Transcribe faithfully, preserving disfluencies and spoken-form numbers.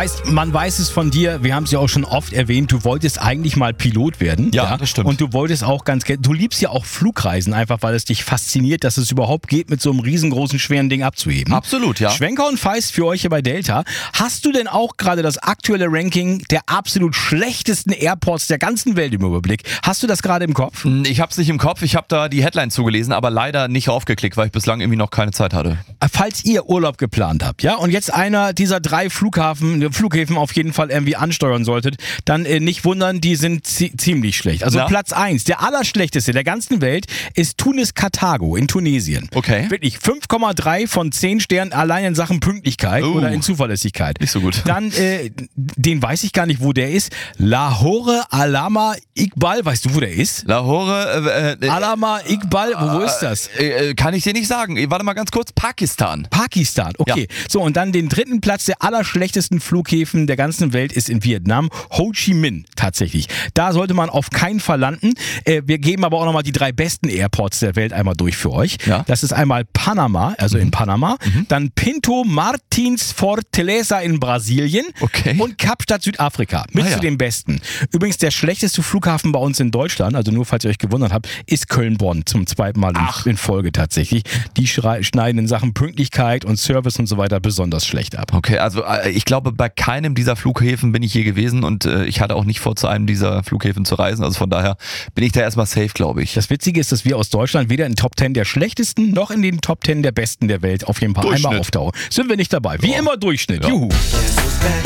Weißt, man weiß es von dir, wir haben es ja auch schon oft erwähnt, du wolltest eigentlich mal Pilot werden. Ja, ja? das stimmt. Und du wolltest auch ganz gerne, du liebst ja auch Flugreisen, einfach weil es dich fasziniert, dass es überhaupt geht, mit so einem riesengroßen, schweren Ding abzuheben. Absolut, ja. Schwenker und Feist für euch hier bei Delta. Hast du denn auch gerade das aktuelle Ranking der absolut schlechtesten Airports der ganzen Welt im Überblick? Hast du das gerade im Kopf? Ich hab's nicht im Kopf, ich habe da die Headline zugelesen, aber leider nicht raufgeklickt, weil ich bislang irgendwie noch keine Zeit hatte. Falls ihr Urlaub geplant habt, ja, und jetzt einer dieser drei Flughafen, Flughäfen auf jeden Fall irgendwie ansteuern solltet, dann äh, nicht wundern, die sind zi- ziemlich schlecht. Also Na? Platz eins, der allerschlechteste der ganzen Welt, ist Tunis-Karthago in Tunesien. Okay. Wirklich fünf Komma drei von zehn Sternen allein in Sachen Pünktlichkeit Uh, oder in Zuverlässigkeit. Nicht so gut. Dann, äh, den weiß ich gar nicht, wo der ist. Lahore Alama Iqbal, weißt du, wo der ist? Lahore, äh, äh, Alama Iqbal, wo, wo ist das? Äh, äh, kann ich dir nicht sagen. Warte mal ganz kurz. Pakistan. Pakistan, okay. Ja. So, und dann den dritten Platz der allerschlechtesten Flughäfen der ganzen Welt ist in Vietnam, Ho Chi Minh tatsächlich. Da sollte man auf keinen Fall landen. Äh, wir geben aber auch nochmal die drei besten Airports der Welt einmal durch für euch. Ja. Das ist einmal Panama, also mhm. in Panama, mhm. dann Pinto Martins Fortaleza in Brasilien okay. und Kapstadt Südafrika. Mit ah, zu ja. den besten. Übrigens der schlechteste Flughafen bei uns in Deutschland, also nur falls ihr euch gewundert habt, ist Köln-Bonn zum zweiten Mal in, in Folge tatsächlich. Die schrei- schneiden in Sachen Pünktlichkeit und Service und so weiter besonders schlecht ab. Okay, also äh, ich glaube, bei keinem dieser Flughäfen bin ich je gewesen und äh, ich hatte auch nicht vor, zu einem dieser Flughäfen zu reisen. Also von daher bin ich da erstmal safe, glaube ich. Das Witzige ist, dass wir aus Deutschland weder in den Top zehn der schlechtesten noch in den Top zehn der besten der Welt auf jeden Fall einmal auftauchen. Sind wir nicht dabei. Wie ja. immer Durchschnitt. Ja. Juhu.